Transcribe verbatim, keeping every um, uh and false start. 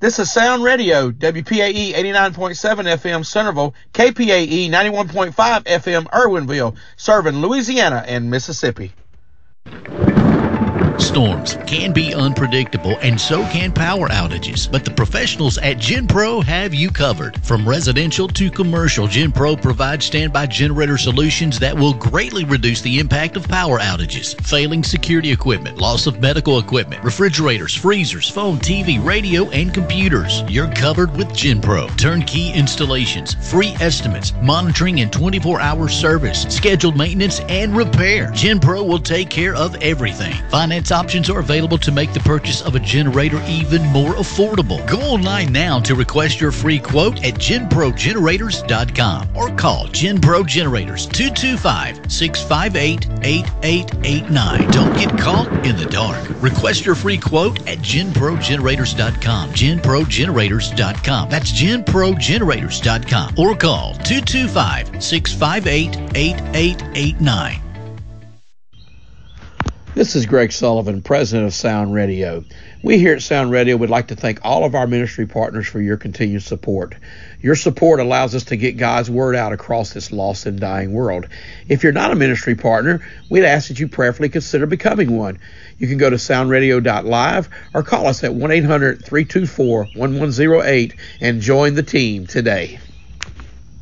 This is Sound Radio, W P A E eighty-nine point seven F M Centerville, K P A E ninety-one point five F M Irwinville, serving Louisiana and Mississippi. Storms can be unpredictable, and so can power outages, but the professionals at GenPro have you covered. From residential to commercial, GenPro provides standby generator solutions that will greatly reduce the impact of power outages, failing security equipment, loss of medical equipment, refrigerators, freezers, phone, T V, radio, and computers. You're covered with GenPro. Turnkey installations, free estimates, monitoring and twenty-four hour service, scheduled maintenance, and repair. GenPro will take care of everything. Finance options are available to make the purchase of a generator even more affordable. Go online now to request your free quote at gen pro generators dot com or call GenPro Generators two two five, six five eight, eight eight eight nine. Don't get caught in the dark. Request your free quote at gen pro generators dot com. gen pro generators dot com. That's gen pro generators dot com or call two two five, six five eight, eight eight eight nine. This is Greg Sullivan, president of Sound Radio. We here at Sound Radio would like to thank all of our ministry partners for your continued support. Your support allows us to get God's word out across this lost and dying world. If you're not a ministry partner, we'd ask that you prayerfully consider becoming one. You can go to sound radio dot live or call us at one eight hundred, three two four, one one zero eight and join the team today.